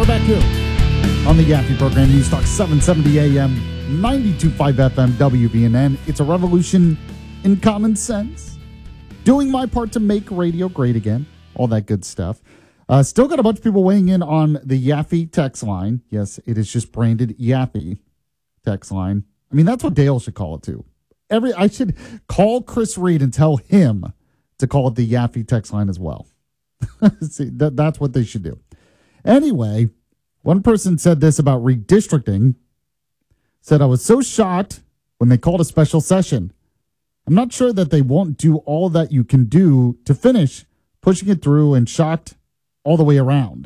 we're back here on the Yaffe program. News Talk 770 AM, 92.5 FM, WVNN. It's a revolution in common sense. Doing my part to make radio great again. All that good stuff. Still got a bunch of people weighing in on the Yaffe text line. Yes, it is just branded Yaffe text line. I mean, that's what Dale should call it too. I should call Chris Reed and tell him to call it the Yaffe text line as well. See, that's what they should do. Anyway, one person said this about redistricting. Said, I was so shocked when they called a special session. I'm not sure that they won't do all that you can do to finish pushing it through, and shocked all the way around.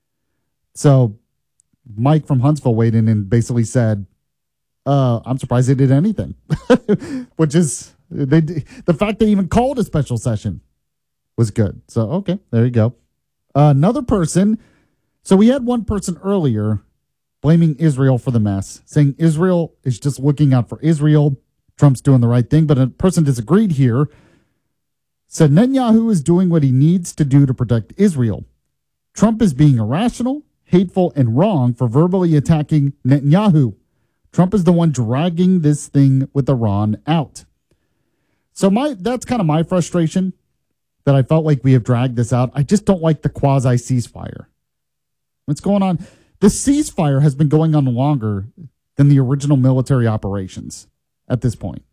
So Mike from Huntsville weighed in and basically said, I'm surprised they did anything. Which is, the fact they even called a special session was good. So, okay, there you go. Another person, so we had one person earlier blaming Israel for the mess, saying Israel is just looking out for Israel. Trump's doing the right thing, but a person disagreed here, said Netanyahu is doing what he needs to do to protect Israel. Trump is being irrational, hateful, and wrong for verbally attacking Netanyahu. Trump is the one dragging this thing with Iran out. So that's kind of my frustration, that I felt like we have dragged this out. I just don't like the quasi-ceasefire. What's going on? The ceasefire has been going on longer than the original military operations at this point.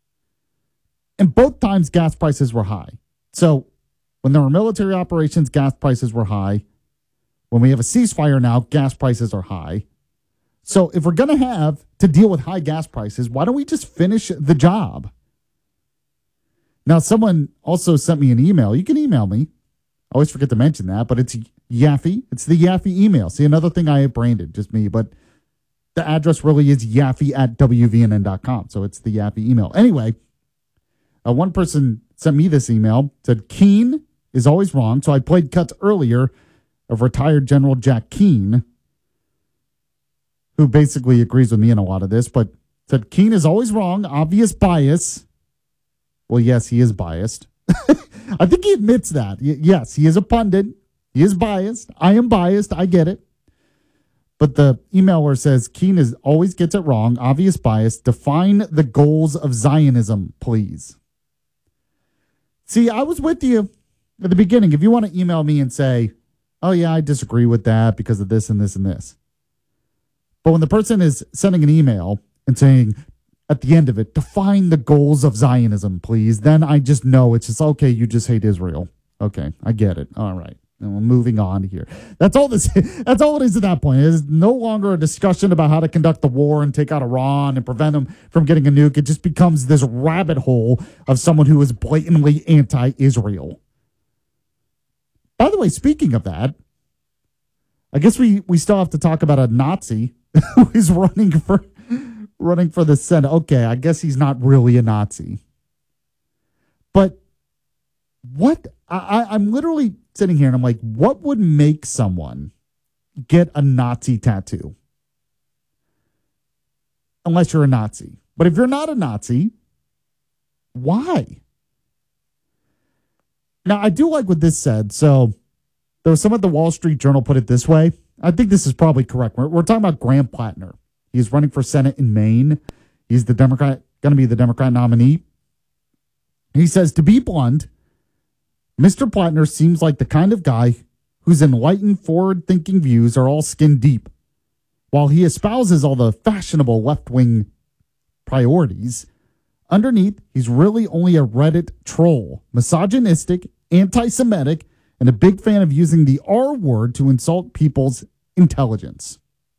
And both times gas prices were high. So when there were military operations, gas prices were high. When we have a ceasefire now, gas prices are high. So if we're going to have to deal with high gas prices, why don't we just finish the job? Now, someone also sent me an email. You can email me. I always forget to mention that, but it's Yaffe. It's the Yaffe email. See, another thing I have branded, just me, but the address really is Yaffe@WVNN.com. So it's the Yaffe email. Anyway, one person sent me this email, said Keane is always wrong. So I played cuts earlier of retired General Jack Keane, who basically agrees with me in a lot of this, but said Keane is always wrong, obvious bias. Well, yes, he is biased. I think he admits that. Yes, he is a pundit. He is biased. I am biased. I get it. But the emailer says Keane always gets it wrong, obvious bias. Define the goals of Zionism, please. See, I was with you at the beginning. If you want to email me and say, oh, yeah, I disagree with that because of this and this and this. But when the person is sending an email and saying at the end of it, define the goals of Zionism, please, then I just know it's just, okay, you just hate Israel. Okay, I get it. All right. And we're moving on here. That's all it is at that point. It is no longer a discussion about how to conduct the war and take out Iran and prevent them from getting a nuke. It just becomes this rabbit hole of someone who is blatantly anti-Israel. By the way, speaking of that, I guess we still have to talk about a Nazi who is running for the Senate. Okay, I guess he's not really a Nazi. But what I'm literally sitting here and I'm like, what would make someone get a Nazi tattoo? Unless you're a Nazi. But if you're not a Nazi, why? Now, I do like what this said. So there was someone at the Wall Street Journal put it this way. I think this is probably correct. We're talking about Graham Plattner. He's running for Senate in Maine. He's going to be the Democrat nominee. He says, to be blunt, Mr. Plattner seems like the kind of guy whose enlightened, forward-thinking views are all skin deep. While he espouses all the fashionable left-wing priorities, underneath, he's really only a Reddit troll, misogynistic, anti-Semitic, and a big fan of using the R word to insult people's intelligence.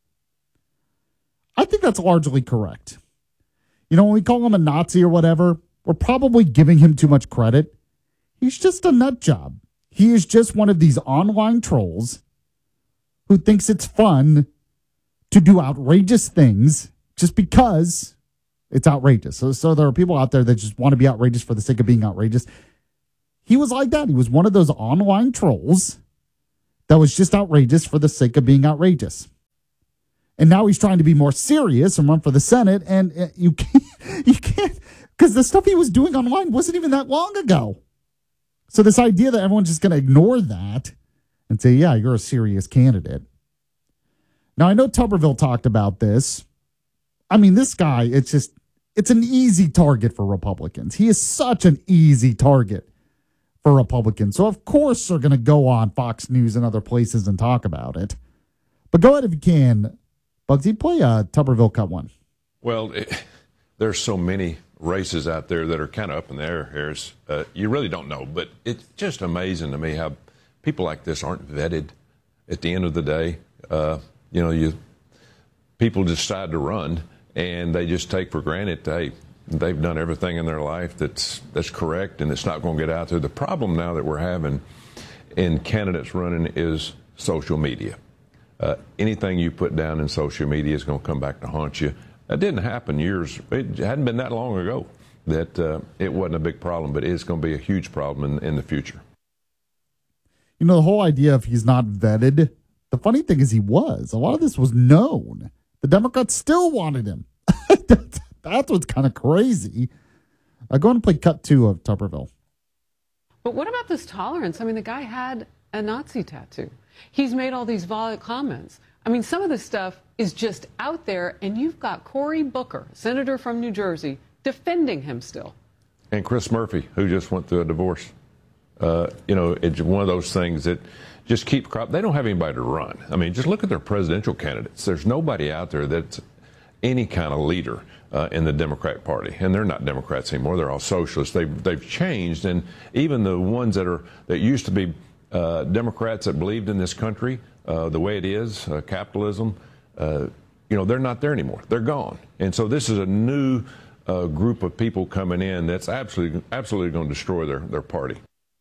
I think that's largely correct. You know, when we call him a Nazi or whatever, we're probably giving him too much credit. He's just a nut job. He is just one of these online trolls who thinks it's fun to do outrageous things just because it's outrageous. So there are people out there that just want to be outrageous for the sake of being outrageous. He was like that. He was one of those online trolls that was just outrageous for the sake of being outrageous. And now he's trying to be more serious and run for the Senate. And you can't, because the stuff he was doing online wasn't even that long ago. So this idea that everyone's just going to ignore that and say, yeah, you're a serious candidate. Now, I know Tuberville talked about this. I mean, this guy, it's an easy target for Republicans. He is such an easy target for Republicans. So, of course, they're going to go on Fox News and other places and talk about it. But go ahead if you can. Bugsy, play Tuberville cut one. Well, there's so many races out there that are kind of up in the air, Harris. You really don't know. But it's just amazing to me how people like this aren't vetted at the end of the day. People decide to run, and they just take for granted, hey, they've done everything in their life that's correct, and it's not going to get out there. The problem now that we're having in candidates running is social media. Anything you put down in social media is going to come back to haunt you. That didn't happen it hadn't been that long ago that it wasn't a big problem, but it's going to be a huge problem in the future. You know, the whole idea of he's not vetted, the funny thing is he was. A lot of this was known. The Democrats still wanted him. That's what's kind of crazy. Go on and play cut 2 of Tuberville. But what about this tolerance? I mean, the guy had a Nazi tattoo. He's made all these violent comments. I mean, some of this stuff is just out there, and you've got Cory Booker, senator from New Jersey, defending him still. And Chris Murphy, who just went through a divorce. It's one of those things that just keep crop. They don't have anybody to run. I mean, just look at their presidential candidates. There's nobody out there that's any kind of leader in the Democratic Party, and they're not Democrats anymore. They're all socialists. They've changed, and even the ones that used to be Democrats that believed in this country the way it is, capitalism, they're not there anymore. They're gone, and so this is a new group of people coming in that's absolutely going to destroy their party.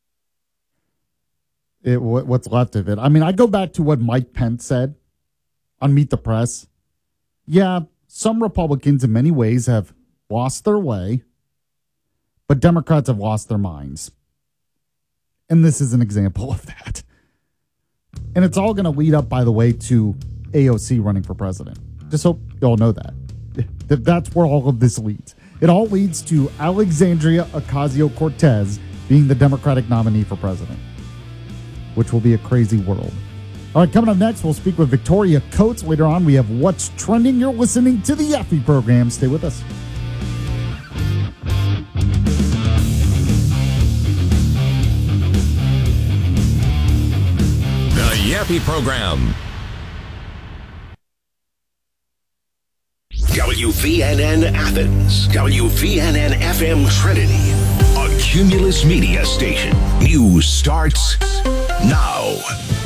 What's left of it. I mean, I go back to what Mike Pence said on Meet the Press. Yeah, some Republicans in many ways have lost their way, but Democrats have lost their minds. And this is an example of that. And it's all going to lead up, by the way, to AOC running for president. Just so you all know that. That's where all of this leads. It all leads to Alexandria Ocasio-Cortez being the Democratic nominee for president, which will be a crazy world. All right, coming up next, we'll speak with Victoria Coates. Later on, we have What's Trending. You're listening to the Yaffe program. Stay with us. The Yaffe program. WVNN Athens, WVNN FM Trinity, a Cumulus Media station. News starts now.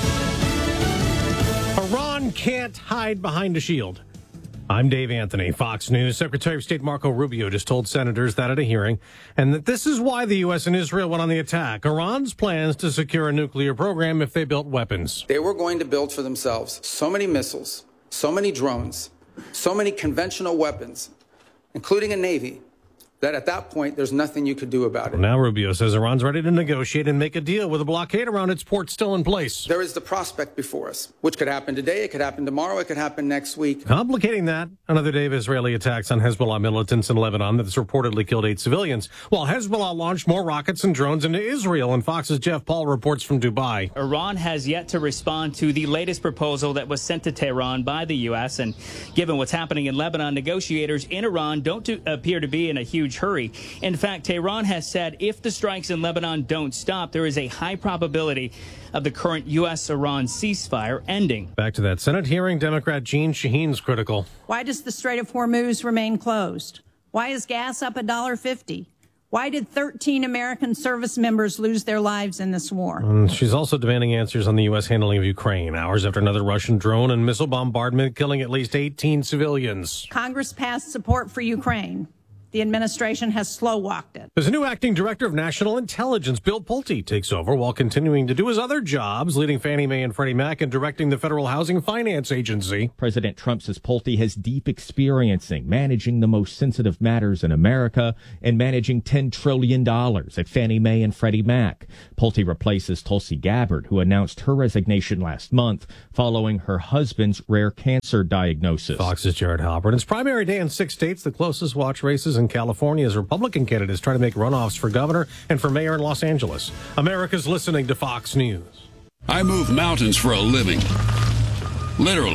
Iran can't hide behind a shield. I'm Dave Anthony, Fox News. Secretary of State Marco Rubio just told senators that at a hearing, and that this is why the U.S. and Israel went on the attack. Iran's plans to secure a nuclear program if they built weapons. They were going to build for themselves so many missiles, so many drones, so many conventional weapons, including a navy, that at that point, there's nothing you could do about it. Now Rubio says Iran's ready to negotiate and make a deal with a blockade around its port still in place. There is the prospect before us, which could happen today, it could happen tomorrow, it could happen next week. Complicating that, another day of Israeli attacks on Hezbollah militants in Lebanon that's reportedly killed 8 civilians, while Hezbollah launched more rockets and drones into Israel. And Fox's Jeff Paul reports from Dubai. Iran has yet to respond to the latest proposal that was sent to Tehran by the U.S. And given what's happening in Lebanon, negotiators in Iran don't appear to be in a huge hurry. In fact, Tehran has said if the strikes in Lebanon don't stop, there is a high probability of the current U.S.-Iran ceasefire ending. Back to that Senate hearing, Democrat Jeanne Shaheen's critical. Why does the Strait of Hormuz remain closed? Why is gas up $1.50? Why did 13 American service members lose their lives in this war? And she's also demanding answers on the U.S. handling of Ukraine, hours after another Russian drone and missile bombardment killing at least 18 civilians. Congress passed support for Ukraine. The administration has slow-walked it. There's a new acting director of national intelligence. Bill Pulte takes over while continuing to do his other jobs, leading Fannie Mae and Freddie Mac and directing the Federal Housing Finance Agency. President Trump says Pulte has deep experience in managing the most sensitive matters in America and managing $10 trillion at Fannie Mae and Freddie Mac. Pulte replaces Tulsi Gabbard, who announced her resignation last month following her husband's rare cancer diagnosis. Fox's Jared Halpern. It's primary day in 6 states, the closest watch races in California as Republican candidates try to make runoffs for governor and for mayor in Los Angeles. America's listening to Fox News. I move mountains for a living. Literally.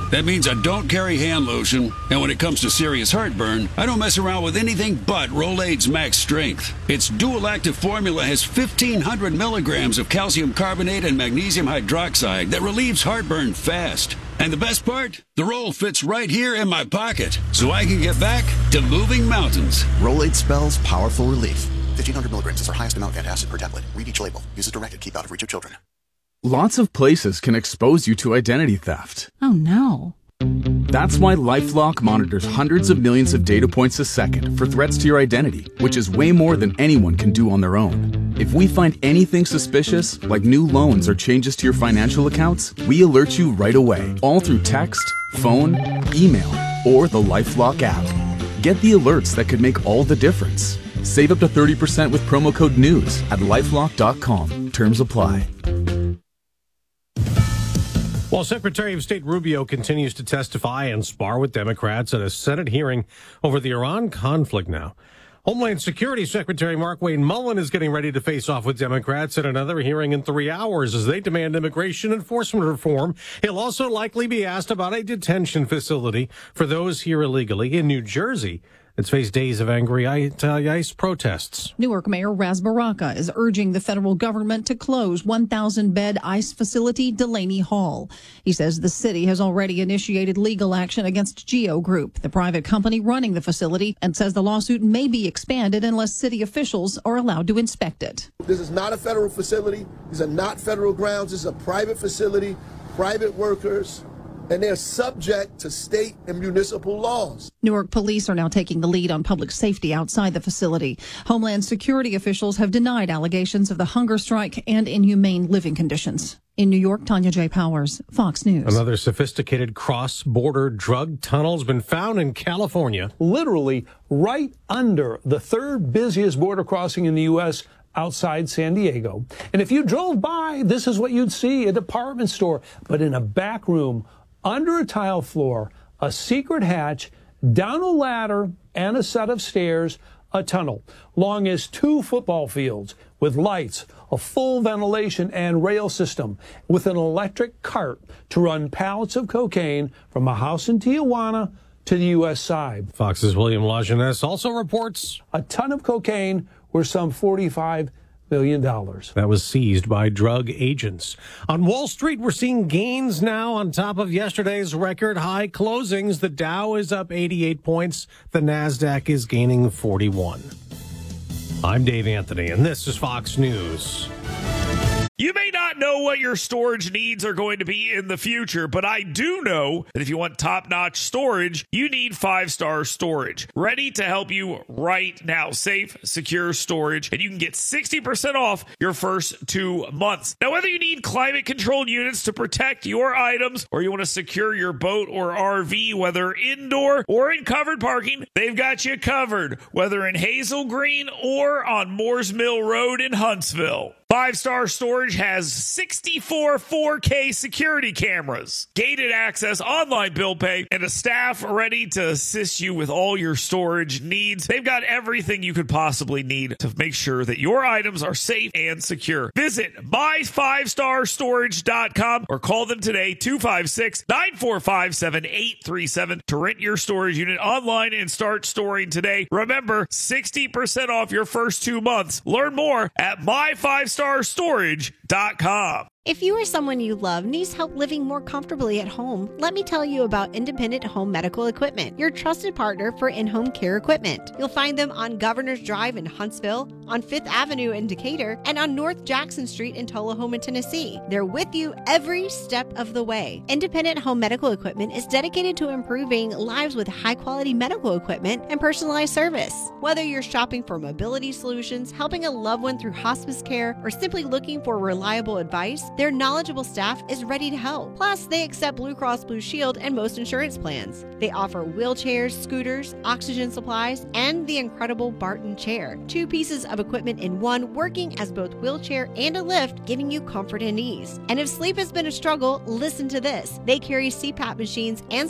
That means I don't carry hand lotion, and when it comes to serious heartburn, I don't mess around with anything but Rolaids Max Strength. Its dual-active formula has 1,500 milligrams of calcium carbonate and magnesium hydroxide that relieves heartburn fast. And the best part? The roll fits right here in my pocket, so I can get back to moving mountains. Rolaids spells powerful relief. 1,500 milligrams is our highest amount of antacid per tablet. Read each label. Use as directed. Keep out of reach of children. Lots of places can expose you to identity theft. Oh no. That's why LifeLock monitors hundreds of millions of data points a second for threats to your identity, which is way more than anyone can do on their own. If we find anything suspicious, like new loans or changes to your financial accounts, we alert you right away, all through text, phone, email, or the LifeLock app. Get the alerts that could make all the difference. Save up to 30% with promo code NEWS at LifeLock.com. Terms apply. While Secretary of State Rubio continues to testify and spar with Democrats at a Senate hearing over the Iran conflict now, Homeland Security Secretary Markwayne Mullin is getting ready to face off with Democrats at another hearing in 3 hours as they demand immigration enforcement reform. He'll also likely be asked about a detention facility for those here illegally in New Jersey. It's faced days of angry ICE protests. Newark Mayor Ras Baraka is urging the federal government to close 1,000-bed ICE facility Delaney Hall. He says the city has already initiated legal action against Geo Group, the private company running the facility, and says the lawsuit may be expanded unless city officials are allowed to inspect it. This is not a federal facility. These are not federal grounds. This is a private facility, private workers, and they're subject to state and municipal laws. Newark police are now taking the lead on public safety outside the facility. Homeland Security officials have denied allegations of the hunger strike and inhumane living conditions. In New York, Tanya J. Powers, Fox News. Another sophisticated cross-border drug tunnel has been found in California. Literally right under the third busiest border crossing in the U.S., outside San Diego. And if you drove by, this is what you'd see, a department store, but in a back room, under a tile floor, a secret hatch, down a ladder and a set of stairs, a tunnel, long as 2 football fields with lights, a full ventilation and rail system, with an electric cart to run pallets of cocaine from a house in Tijuana to the U.S. side. Fox's William Lajeunesse also reports a ton of cocaine worth some $45 million. That was seized by drug agents. On Wall Street, we're seeing gains now on top of yesterday's record high closings. The Dow is up 88 points. The NASDAQ is gaining 41. I'm Dave Anthony, and this is Fox News. You may not know what your storage needs are going to be in the future, but I do know that if you want top-notch storage, you need 5-Star Storage. Ready to help you right now. Safe, secure storage, and you can get 60% off your first 2 months. Now, whether you need climate-controlled units to protect your items, or you want to secure your boat or RV, whether indoor or in covered parking, they've got you covered, whether in Hazel Green or on Moores Mill Road in Huntsville. 5-Star Storage has 64 4K security cameras, gated access, online bill pay, and a staff ready to assist you with all your storage needs. They've got everything you could possibly need to make sure that your items are safe and secure. Visit my5starstorage.com or call them today, 256-945-7837, to rent your storage unit online and start storing today. Remember, 60% off your first 2 months. Learn more at my5starstorage.com. If you or someone you love needs help living more comfortably at home, let me tell you about Independent Home Medical Equipment, your trusted partner for in-home care equipment. You'll find them on Governor's Drive in Huntsville, on 5th Avenue in Decatur, and on North Jackson Street in Tullahoma, Tennessee. They're with you every step of the way. Independent Home Medical Equipment is dedicated to improving lives with high-quality medical equipment and personalized service. Whether you're shopping for mobility solutions, helping a loved one through hospice care, or simply looking for reliable advice, their knowledgeable staff is ready to help. Plus, they accept Blue Cross Blue Shield and most insurance plans. They offer wheelchairs, scooters, oxygen supplies, and the incredible Barton chair. 2 pieces of equipment in one, working as both wheelchair and a lift, giving you comfort and ease. And if sleep has been a struggle, listen to this. They carry CPAP machines and